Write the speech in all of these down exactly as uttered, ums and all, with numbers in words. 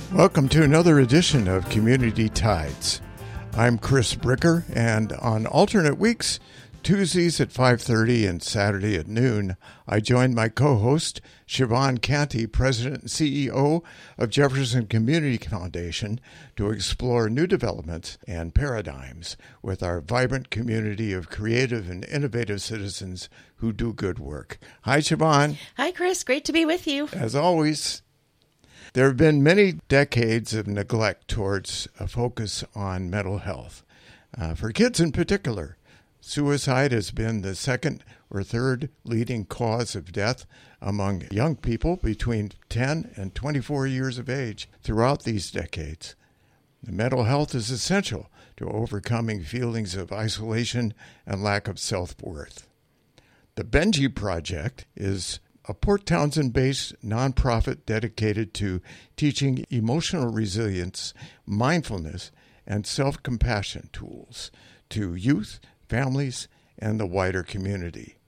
Welcome to another edition of Community Tides. I'm Chris Bricker, and on alternate weeks, Tuesdays at five thirty and Saturday at noon, I join my co-host, Siobhan Canty, President and C E O of Jefferson Community Foundation, to explore new developments and paradigms with our vibrant community of creative and innovative citizens who do good work. Hi, Siobhan. Hi, Chris. Great to be with you. As always. There have been many decades of neglect towards a focus on mental health. Uh, for kids in particular, suicide has been the second or third leading cause of death among young people between ten and twenty-four years of age throughout these decades. The mental health is essential to overcoming feelings of isolation and lack of self-worth. The Benji Project is a Port Townsend-based nonprofit dedicated to teaching emotional resilience, mindfulness, and self-compassion tools to youth, families, and the wider community.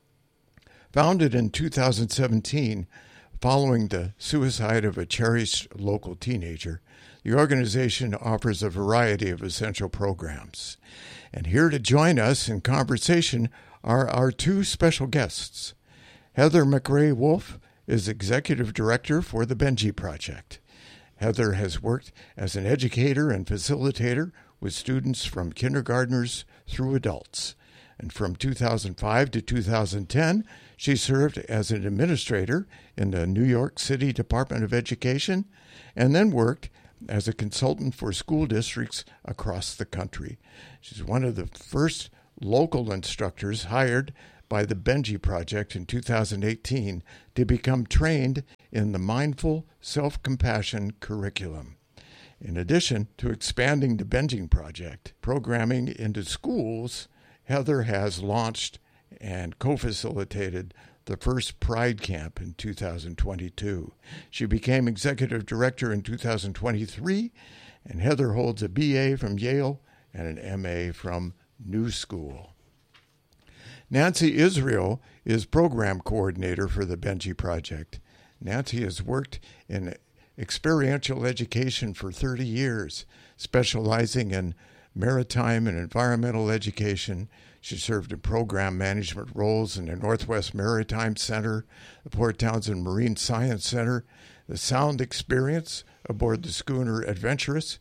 Founded in two thousand seventeen, following the suicide of a cherished local teenager, the organization offers a variety of essential programs. And here to join us in conversation are our two special guests. Heather McRae-Wolf is Executive Director for the Benji Project. Heather has worked as an educator and facilitator with students from kindergartners through adults. And from two thousand five to two thousand ten, she served as an administrator in the New York City Department of Education and then worked as a consultant for school districts across the country. She's one of the first local instructors hired by the Benji Project in two thousand eighteen to become trained in the Mindful Self-Compassion curriculum. In addition to expanding the Benji Project programming into schools, Heather has launched and co-facilitated the first Pride Camp in two thousand twenty-two. She became Executive Director in two thousand twenty-three, and Heather holds a B A from Yale and an M A from New School. Nancy Israel is Program Coordinator for the Benji Project. Nancy has worked in experiential education for thirty years, specializing in maritime and environmental education. She served in program management roles in the Northwest Maritime Center, the Port Townsend Marine Science Center, the Sound Experience aboard the schooner Adventurous.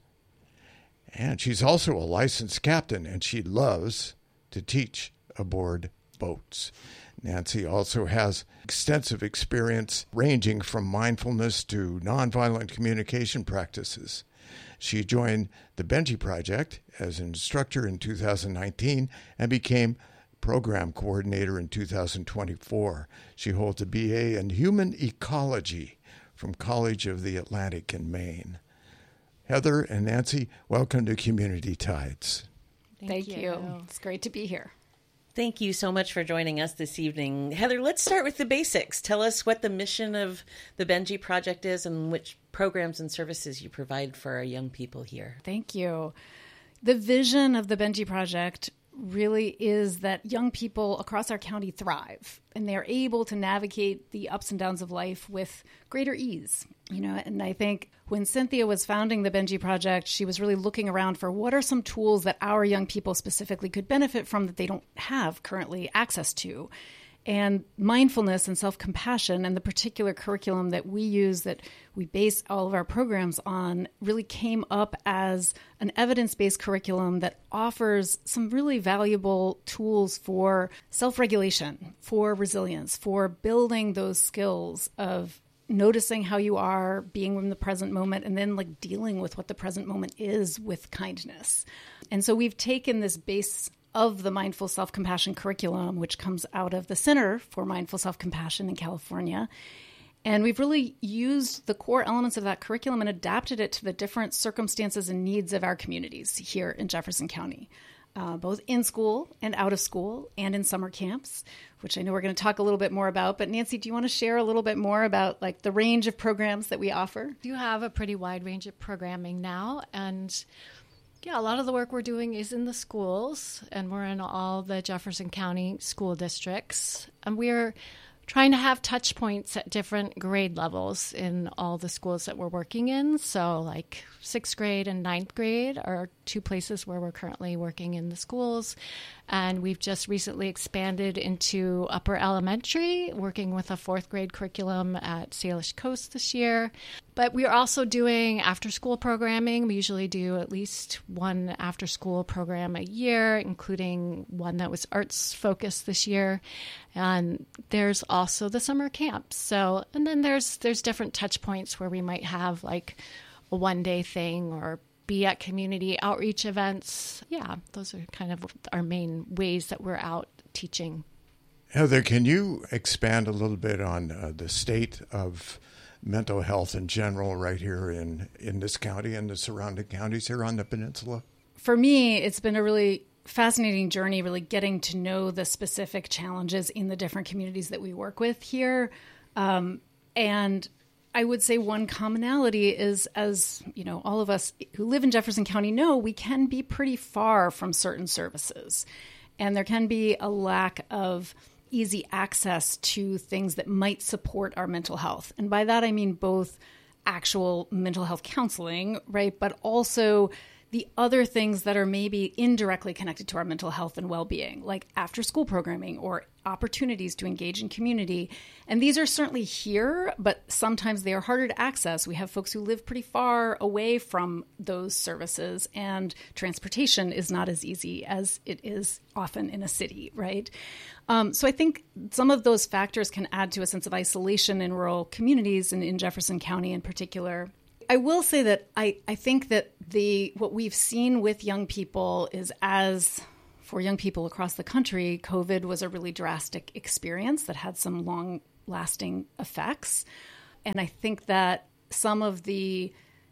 And she's also a licensed captain, and she loves to teach aboard boats. Nancy also has extensive experience ranging from mindfulness to nonviolent communication practices. She joined the Benji Project as an instructor in two thousand nineteen and became program coordinator in two thousand twenty-four. She holds a B A in human ecology from College of the Atlantic in Maine. Heather and Nancy, welcome to Community Tides. Thank, Thank you. you. It's great to be here. Thank you so much for joining us this evening. Heather, let's start with the basics. Tell us what the mission of the Benji Project is and which programs and services you provide for our young people here. Thank you. The vision of the Benji Project really is that young people across our county thrive and they're able to navigate the ups and downs of life with greater ease. You know, and I think when Cynthia was founding the Benji Project, she was really looking around for what are some tools that our young people specifically could benefit from that they don't have currently access to. And mindfulness and self-compassion and the particular curriculum that we use that we base all of our programs on really came up as an evidence-based curriculum that offers some really valuable tools for self-regulation, for resilience, for building those skills of noticing how you are, being in the present moment, and then like dealing with what the present moment is with kindness. And so we've taken this base of the Mindful Self-Compassion curriculum, which comes out of the Center for Mindful Self-Compassion in California. And we've really used the core elements of that curriculum and adapted it to the different circumstances and needs of our communities here in Jefferson County, uh, both in school and out of school and in summer camps, which I know we're going to talk a little bit more about. But Nancy, do you want to share a little bit more about like the range of programs that we offer? We do have a pretty wide range of programming now, and yeah, a lot of the work we're doing is in the schools, and we're in all the Jefferson County school districts. And we're trying to have touch points at different grade levels in all the schools that we're working in. So like sixth grade and ninth grade are two places where we're currently working in the schools. And we've just recently expanded into upper elementary, working with a fourth grade curriculum at Salish Coast this year. But we are also doing after-school programming. We usually do at least one after-school program a year, including one that was arts-focused this year. And there's also the summer camps. So, and then there's there's different touch points where we might have like a one-day thing or be at community outreach events. Yeah, those are kind of our main ways that we're out teaching. Heather, can you expand a little bit on uh, the state of mental health in general right here in, in this county and the surrounding counties here on the peninsula? For me, it's been a really fascinating journey, really getting to know the specific challenges in the different communities that we work with here. Um, and I would say one commonality is, as you know, all of us who live in Jefferson County know, we can be pretty far from certain services. And there can be a lack of easy access to things that might support our mental health. And by that, I mean both actual mental health counseling, right? But also the other things that are maybe indirectly connected to our mental health and well-being, like after-school programming or opportunities to engage in community. And these are certainly here, but sometimes they are harder to access. We have folks who live pretty far away from those services, and transportation is not as easy as it is often in a city, right? Um, so I think some of those factors can add to a sense of isolation in rural communities and in Jefferson County in particular. I will say that I, I think that the what we've seen with young people is, as for young people across the country, COVID was a really drastic experience that had some long-lasting effects. And I think that some of the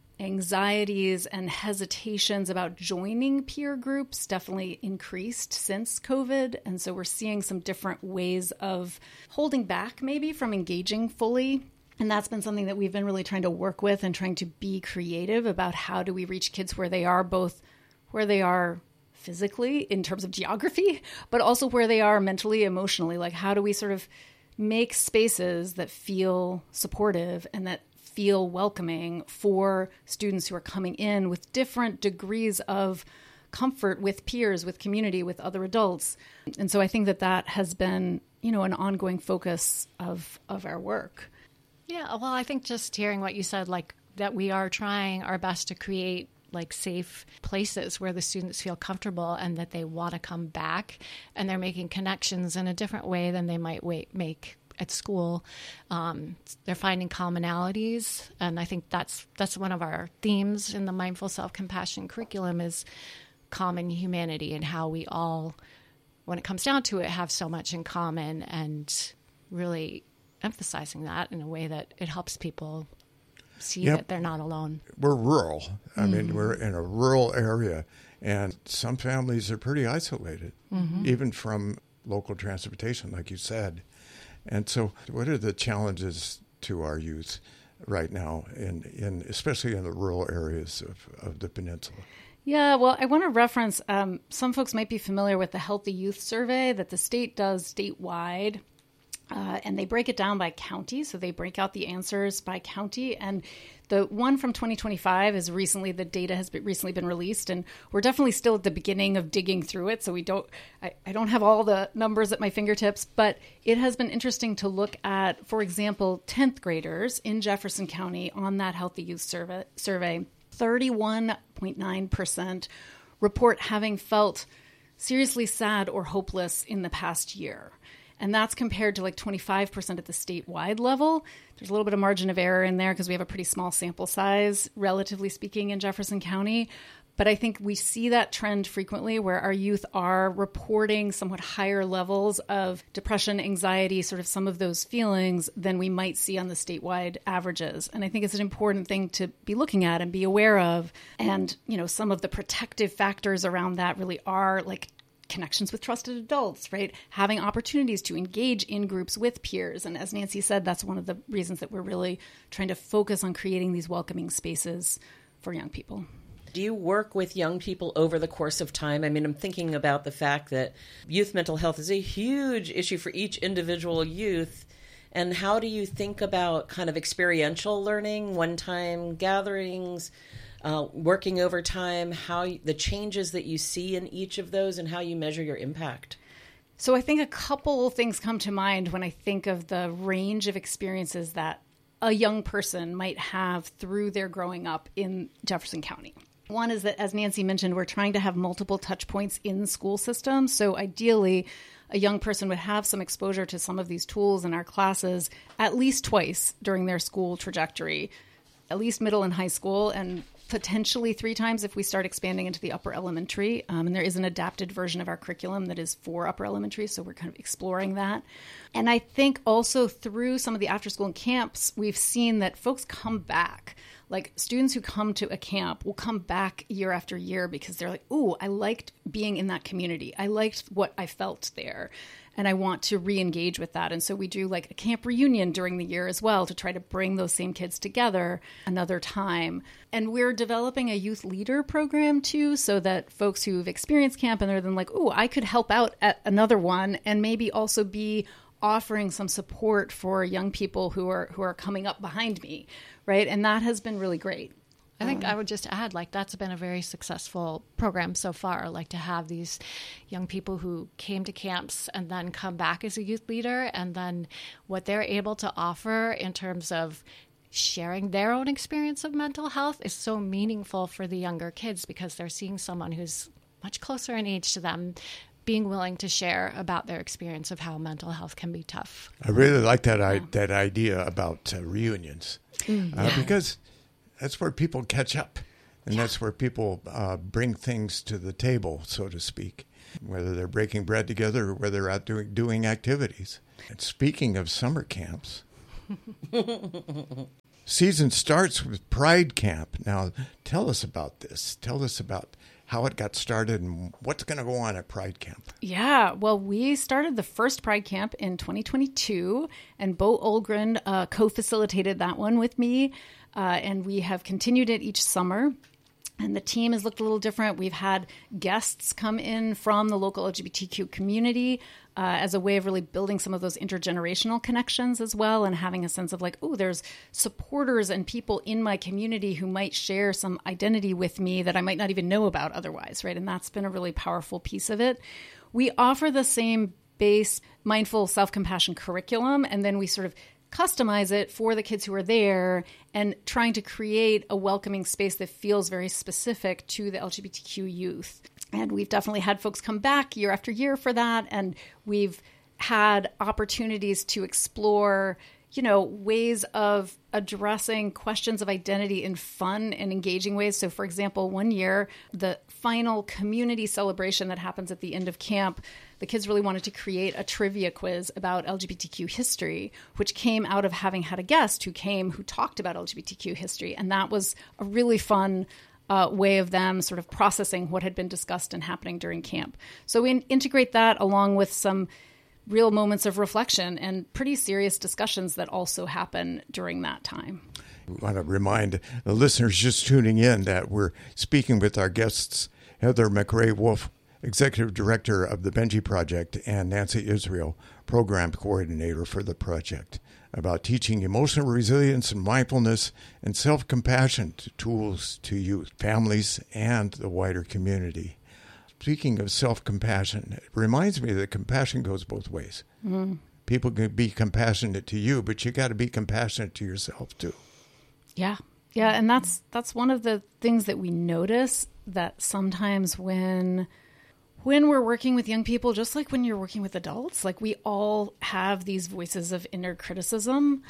anxieties and hesitations about joining peer groups definitely increased since COVID. And so we're seeing some different ways of holding back maybe from engaging fully. And that's been something that we've been really trying to work with and trying to be creative about how do we reach kids where they are, both where they are physically in terms of geography, but also where they are mentally, emotionally. Like, how do we sort of make spaces that feel supportive and that feel welcoming for students who are coming in with different degrees of comfort with peers, with community, with other adults. And so I think that that has been, you know, an ongoing focus of, of our work. Yeah, well, I think just hearing what you said, like that we are trying our best to create like safe places where the students feel comfortable and that they want to come back, and they're making connections in a different way than they might wait, make at school. Um, they're finding commonalities, and I think that's that's one of our themes in the Mindful Self-Compassion curriculum is common humanity, and how we all, when it comes down to it, have so much in common, and really emphasizing that in a way that it helps people see yep. that they're not alone. We're rural. I mm-hmm. mean, we're in a rural area, and some families are pretty isolated, mm-hmm. even from local transportation, like you said. And so what are the challenges to our youth right now, in, in especially in the rural areas of, of the peninsula? Yeah, well, I want to reference, um, some folks might be familiar with the Healthy Youth Survey that the state does statewide. Uh, and they break it down by county. So they break out the answers by county. And the one from twenty twenty-five is recently, the data has been, recently been released. And we're definitely still at the beginning of digging through it. So we don't, I, I don't have all the numbers at my fingertips. But it has been interesting to look at, for example, tenth graders in Jefferson County on that Healthy Youth survey. survey thirty-one point nine percent report having felt seriously sad or hopeless in the past year. And that's compared to like twenty-five percent at the statewide level. There's a little bit of margin of error in there because we have a pretty small sample size, relatively speaking, in Jefferson County. But I think we see that trend frequently where our youth are reporting somewhat higher levels of depression, anxiety, sort of some of those feelings than we might see on the statewide averages. And I think it's an important thing to be looking at and be aware of. And, you know, some of the protective factors around that really are like connections with trusted adults, right? Having opportunities to engage in groups with peers. And as Nancy said, that's one of the reasons that we're really trying to focus on creating these welcoming spaces for young people. Do you work with young people over the course of time? I mean, I'm thinking about the fact that youth mental health is a huge issue for each individual youth. And how do you think about kind of experiential learning, one-time gatherings, uh, working overtime, how you, the changes that you see in each of those and how you measure your impact? So I think a couple things come to mind when I think of the range of experiences that a young person might have through their growing up in Jefferson County. One is that, as Nancy mentioned, we're trying to have multiple touch points in the school system. So ideally, a young person would have some exposure to some of these tools in our classes at least twice during their school trajectory, at least middle and high school, and potentially three times if we start expanding into the upper elementary. Um, and there is an adapted version of our curriculum that is for upper elementary, so we're kind of exploring that. And I think also through some of the after school camps, we've seen that folks come back. Like students who come to a camp will come back year after year because they're like, ooh, I liked being in that community. I liked what I felt there. And I want to re-engage with that. And so we do like a camp reunion during the year as well to try to bring those same kids together another time. And we're developing a youth leader program too, so that folks who've experienced camp and they're then like, ooh, I could help out at another one and maybe also be offering some support for young people who are who are coming up behind me, right? And that has been really great. I think I would just add, like, that's been a very successful program so far, like to have these young people who came to camps and then come back as a youth leader, and then what they're able to offer in terms of sharing their own experience of mental health is so meaningful for the younger kids because they're seeing someone who's much closer in age to them being willing to share about their experience of how mental health can be tough. I really like that I, that idea about uh, reunions Mm, uh, yeah. because that's where people catch up, and yeah. that's where people uh, bring things to the table, so to speak, whether they're breaking bread together or whether they're out doing, doing activities. And speaking of summer camps, season starts with Pride Camp. Now, tell us about this. Tell us about how it got started and what's going to go on at Pride Camp. Yeah, well, we started the first Pride Camp in twenty twenty-two, and Bo Olgren uh, co-facilitated that one with me, uh, and we have continued it each summer. And the team has looked a little different. We've had guests come in from the local L G B T Q community uh, as a way of really building some of those intergenerational connections as well, and having a sense of like, oh, there's supporters and people in my community who might share some identity with me that I might not even know about otherwise, right? And that's been a really powerful piece of it. We offer the same base mindful self-compassion curriculum, and then we sort of customize it for the kids who are there and trying to create a welcoming space that feels very specific to the L G B T Q youth. And we've definitely had folks come back year after year for that. And we've had opportunities to explore, you know, ways of addressing questions of identity in fun and engaging ways. So, for example, one year, the final community celebration that happens at the end of camp, the kids really wanted to create a trivia quiz about L G B T Q history, which came out of having had a guest who came who talked about L G B T Q history. And that was a really fun uh, way of them sort of processing what had been discussed and happening during camp. So we integrate that along with some real moments of reflection and pretty serious discussions that also happen during that time. We want to remind the listeners just tuning in that we're speaking with our guests, Heather McRae Wolf, Executive Director of the Benji Project, and Nancy Israel, Program Coordinator for the project, about teaching emotional resilience and mindfulness and self-compassion to tools to youth, families, and the wider community. Speaking of self-compassion, it reminds me that compassion goes both ways. Mm. People can be compassionate to you, but you got to be compassionate to yourself too. Yeah. Yeah, and that's that's one of the things that we notice, that sometimes when when we're working with young people, just like when you're working with adults, like we all have these voices of inner criticism,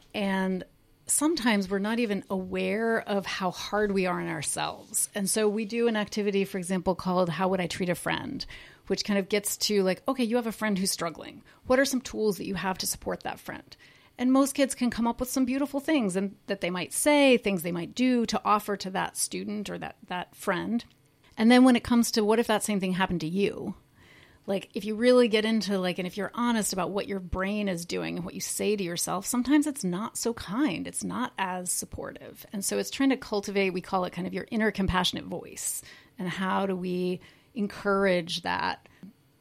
and sometimes we're not even aware of how hard we are on ourselves. And so we do an activity, for example, called How Would I Treat a Friend, which kind of gets to like, okay, you have a friend who's struggling. What are some tools that you have to support that friend? And most kids can come up with some beautiful things and that they might say, things they might do to offer to that student or that, that friend. And then when it comes to what if that same thing happened to you? Like if you really get into like, and if you're honest about what your brain is doing and what you say to yourself, sometimes it's not so kind. It's not as supportive. And so it's trying to cultivate, we call it kind of your inner compassionate voice. And how do we encourage that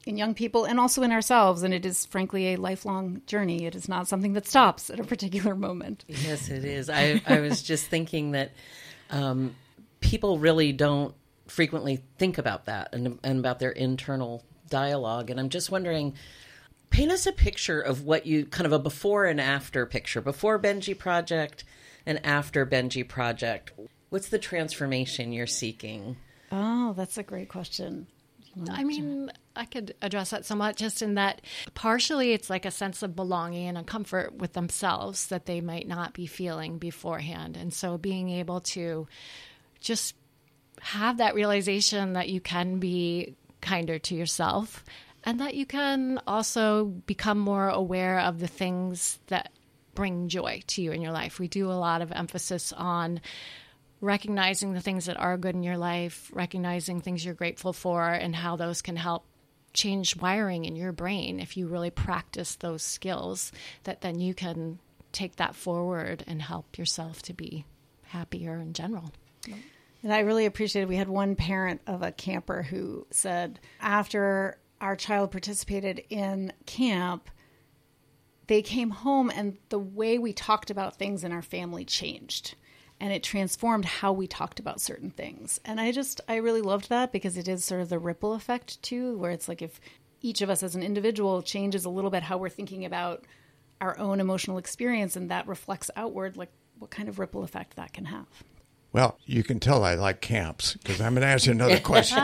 in young people and also in ourselves. And it is, frankly, a lifelong journey. It is not something that stops at a particular moment. Yes, it is. I, I was just thinking that um, people really don't frequently think about that and, and about their internal dialogue. And I'm just wondering, paint us a picture of what you, kind of a before and after picture, before Benji Project and after Benji Project. What's the transformation you're seeking? Oh, that's a great question. I mean, I could address that somewhat just in that partially it's like a sense of belonging and a comfort with themselves that they might not be feeling beforehand. And so being able to just have that realization that you can be kinder to yourself and that you can also become more aware of the things that bring joy to you in your life. We do a lot of emphasis on recognizing the things that are good in your life, recognizing things you're grateful for, and how those can help change wiring in your brain if you really practice those skills, that then you can take that forward and help yourself to be happier in general. And I really appreciated, we had one parent of a camper who said after our child participated in camp, they came home and the way we talked about things in our family changed. And it transformed how we talked about certain things. And I just, I really loved that because it is sort of the ripple effect too, where it's like if each of us as an individual changes a little bit how we're thinking about our own emotional experience and that reflects outward, like what kind of ripple effect that can have. Well, you can tell I like camps because I'm going to ask you another question.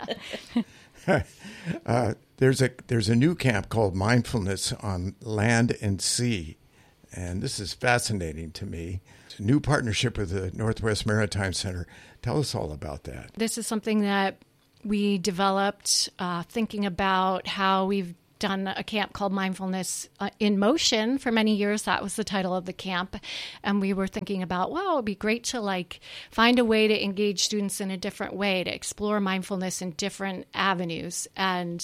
uh, there's a there's a new camp called Mindfulness on Land and Sea. And this is fascinating to me. It's a new partnership with the Northwest Maritime Center. Tell us all about that. This is something that we developed uh, thinking about how we've done a camp called Mindfulness uh, in Motion for many years. That was the title of the camp. And we were thinking about, well, it'd be great to like find a way to engage students in a different way, to explore mindfulness in different avenues. And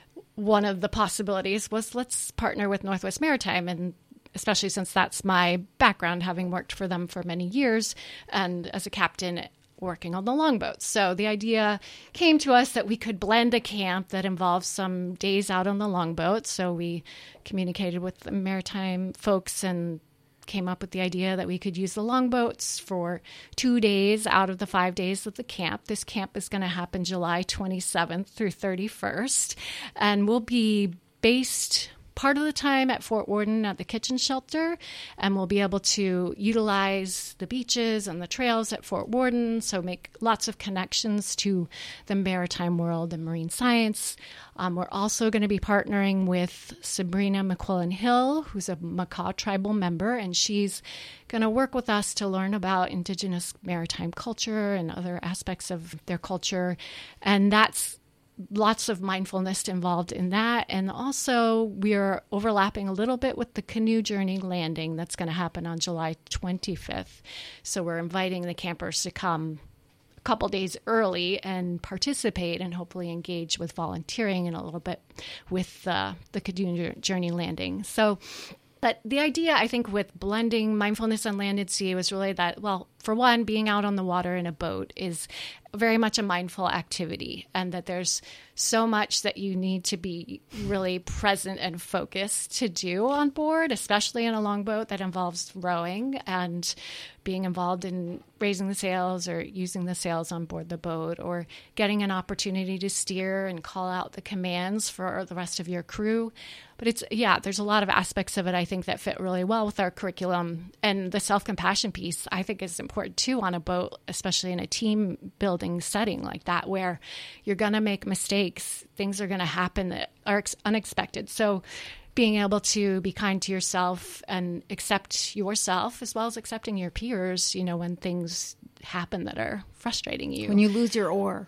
one of the possibilities was let's partner with Northwest Maritime, and especially since that's my background, having worked for them for many years and as a captain working on the longboats. So the idea came to us that we could blend a camp that involves some days out on the longboat. So we communicated with the maritime folks and came up with the idea that we could use the longboats for two days out of the five days of the camp. This camp is going to happen July twenty-seventh through thirty-first, and we'll be based part of the time at Fort Worden at the kitchen shelter, and we'll be able to utilize the beaches and the trails at Fort Worden, so make lots of connections to the maritime world and marine science. Um, we're also going to be partnering with Sabrina McQuillan Hill, who's a Makah tribal member, and she's going to work with us to learn about Indigenous maritime culture and other aspects of their culture, and that's lots of mindfulness involved in that. And also we're overlapping a little bit with the canoe journey landing that's going to happen on July twenty-fifth. So we're inviting the campers to come a couple days early and participate and hopefully engage with volunteering and a little bit with uh, the canoe journey landing. So but the idea, I think, with blending mindfulness on land and sea was really that, well, for one, being out on the water in a boat is very much a mindful activity, and that there's so much that you need to be really present and focused to do on board, especially in a longboat that involves rowing and being involved in raising the sails or using the sails on board the boat, or getting an opportunity to steer and call out the commands for the rest of your crew. But it's, yeah, there's a lot of aspects of it, I think, that fit really well with our curriculum. And the self-compassion piece, I think, is important too on a boat, especially in a team building setting like that, where you're going to make mistakes. Things are going to happen that are ex- unexpected. So being able to be kind to yourself and accept yourself as well as accepting your peers, you know, when things happen that are frustrating you. When you lose your oar.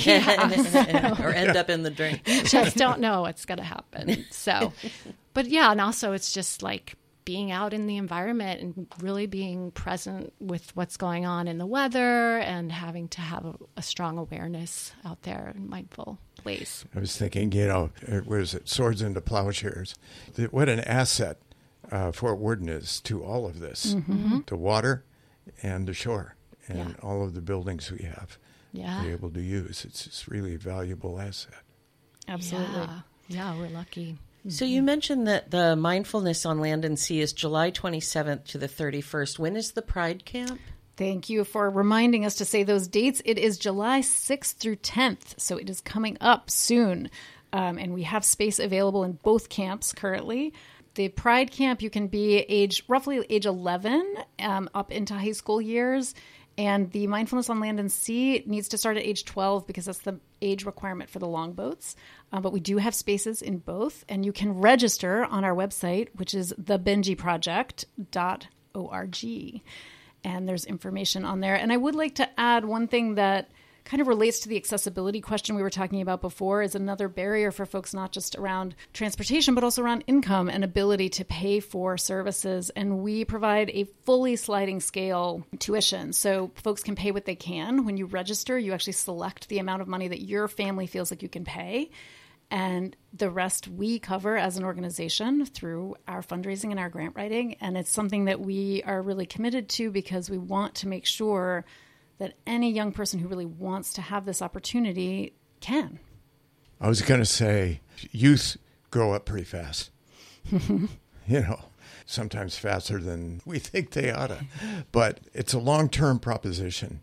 Yeah. Or end up in the drink. You just don't know what's going to happen. So, but yeah, and also it's just like being out in the environment and really being present with what's going on in the weather and having to have a, a strong awareness out there in mindful ways. I was thinking, you know, what is it, swords into plowshares. What an asset uh, Fort Worden is to all of this, mm-hmm. the water and the shore and yeah. all of the buildings we have yeah. to be able to use. It's, it's really a valuable asset. Absolutely. Yeah. Yeah, we're lucky. So you mentioned that the Mindfulness on Land and Sea is July twenty-seventh to the thirty-first. When is the Pride Camp? Thank you for reminding us to say those dates. It is July sixth through tenth, so it is coming up soon. Um, and we have space available in both camps currently. The Pride Camp, you can be age roughly age eleven um, up into high school years. And the Mindfulness on Land and Sea needs to start at age twelve because that's the age requirement for the longboats. Uh, but we do have spaces in both. And you can register on our website, which is the benji project dot org. And there's information on there. And I would like to add one thing that kind of relates to the accessibility question we were talking about before, is another barrier for folks, not just around transportation, but also around income and ability to pay for services. And we provide a fully sliding scale tuition. So folks can pay what they can. When you register, you actually select the amount of money that your family feels like you can pay. And the rest we cover as an organization through our fundraising and our grant writing. And it's something that we are really committed to because we want to make sure that any young person who really wants to have this opportunity can. I was going to say, youth grow up pretty fast. You know, sometimes faster than we think they ought to. But it's a long-term proposition,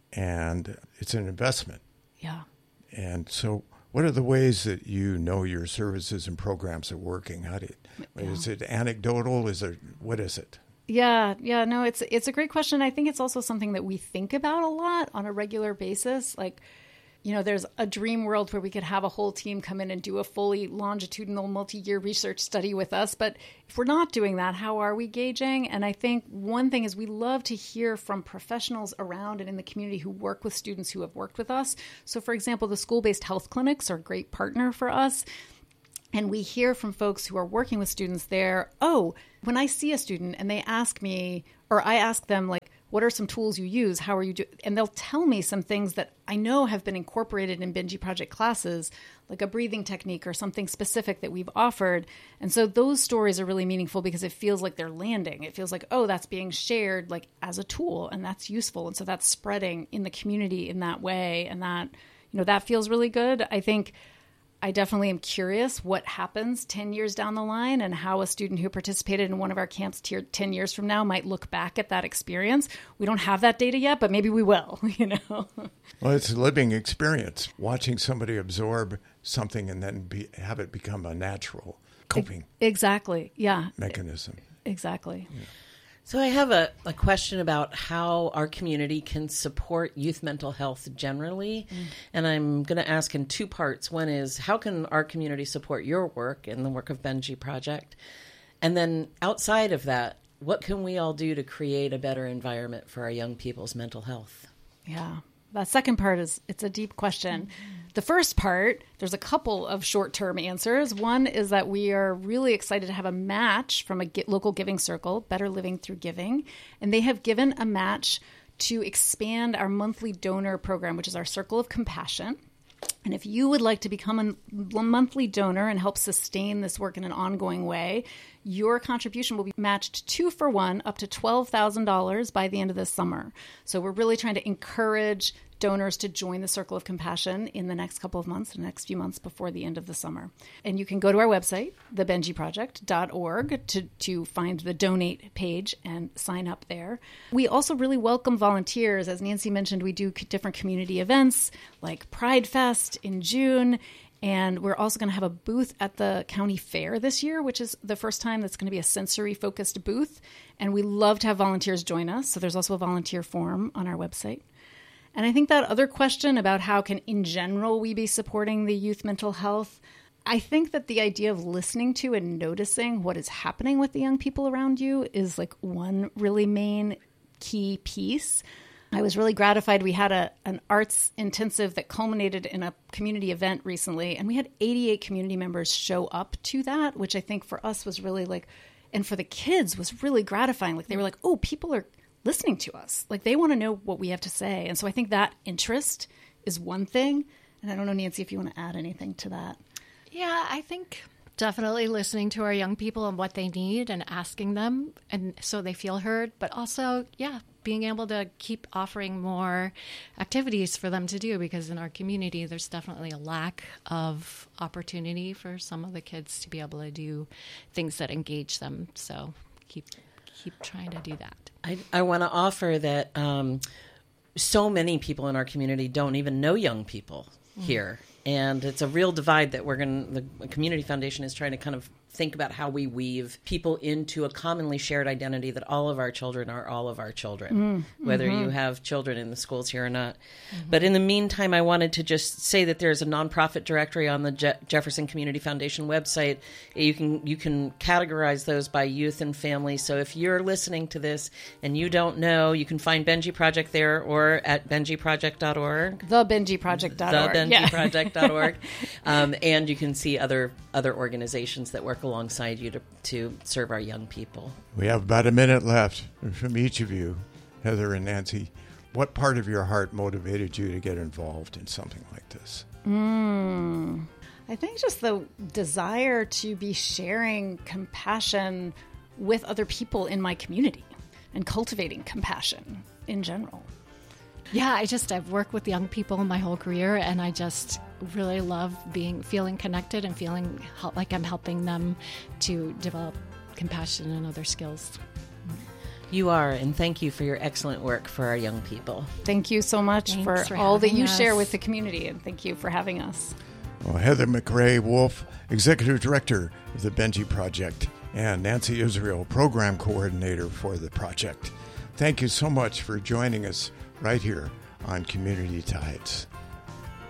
and it's an investment. Yeah. And so what are the ways that you know your services and programs are working? How do you, yeah. Is it anecdotal? Is there, what is it? Yeah, yeah, no, it's it's a great question. I think it's also something that we think about a lot on a regular basis. Like, you know, there's a dream world where we could have a whole team come in and do a fully longitudinal multi-year research study with us. But if we're not doing that, how are we gauging? And I think one thing is we love to hear from professionals around and in the community who work with students who have worked with us. So, for example, the school-based health clinics are a great partner for us. And we hear from folks who are working with students there, oh, when I see a student and they ask me, or I ask them, like, what are some tools you use? How are you doing? And they'll tell me some things that I know have been incorporated in Benji Project classes, like a breathing technique or something specific that we've offered. And so those stories are really meaningful because it feels like they're landing. It feels like, oh, that's being shared like as a tool, and that's useful. And so that's spreading in the community in that way. And that, you know, that feels really good. I think I definitely am curious what happens ten years down the line and how a student who participated in one of our camps ten years from now might look back at that experience. We don't have that data yet, but maybe we will, you know. Well, it's a living experience, watching somebody absorb something and then be, have it become a natural coping exactly. Yeah. mechanism. Exactly. Yeah. So I have a, a question about how our community can support youth mental health generally. Mm. And I'm going to ask in two parts. One is, how can our community support your work and the work of Benji Project? And then outside of that, what can we all do to create a better environment for our young people's mental health? Yeah. That second part is, it's a deep question. Mm-hmm. The first part, there's a couple of short-term answers. One is that we are really excited to have a match from a local giving circle, Better Living Through Giving. And they have given a match to expand our monthly donor program, which is our Circle of Compassion. And if you would like to become a monthly donor and help sustain this work in an ongoing way, your contribution will be matched two for one up to twelve thousand dollars by the end of this summer. So we're really trying to encourage donors to join the Circle of Compassion in the next couple of months, the next few months before the end of the summer. And you can go to our website, the benji project dot org, to, to find the donate page and sign up there. We also really welcome volunteers. As Nancy mentioned, we do different community events like Pride Fest in June. And we're also going to have a booth at the county fair this year, which is the first time that's going to be a sensory-focused booth. And we love to have volunteers join us. So there's also a volunteer form on our website. And I think that other question about how can, in general, we be supporting the youth mental health, I think that the idea of listening to and noticing what is happening with the young people around you is like one really main key piece. I was really gratified. We had a an arts intensive that culminated in a community event recently, and we had eighty-eight community members show up to that, which I think for us was really like, and for the kids was really gratifying. Like they were like, oh, people are listening to us. Like they want to know what we have to say. And so I think that interest is one thing. And I don't know, Nancy, if you want to add anything to that. Yeah, I think definitely listening to our young people and what they need and asking them, and so they feel heard, but also, yeah, being able to keep offering more activities for them to do, because in our community there's definitely a lack of opportunity for some of the kids to be able to do things that engage them. So keep keep trying to do that. I, I want to offer that um, so many people in our community don't even know young people mm. here. And it's a real divide that we're going to, the Community Foundation is trying to kind of think about how we weave people into a commonly shared identity that all of our children are all of our children, mm, whether mm-hmm. you have children in the schools here or not. Mm-hmm. But in the meantime, I wanted to just say that there's a nonprofit directory on the Je- Jefferson Community Foundation website. You can you can categorize those by youth and family. So if you're listening to this and you don't know, you can find Benji Project there or at benji project dot org. the benji project dot org. the benji project dot org. Yeah. um, and you can see other other organizations that work alongside you to, to serve our young people. We have about a minute left from each of you, Heather and Nancy. What part of your heart motivated you to get involved in something like this? Mm, I think just the desire to be sharing compassion with other people in my community and cultivating compassion in general. Yeah, I just, I've worked with young people my whole career, and I just really love being, feeling connected and feeling help, like I'm helping them to develop compassion and other skills. You are, and thank you for your excellent work for our young people. Thank you so much for, for all that you us. share with the community, and thank you for having us. Well, Heather McRae Wolf, Executive Director of the Benji Project, and Nancy Israel, Program Coordinator for the project. Thank you so much for joining us right here on Community Tides.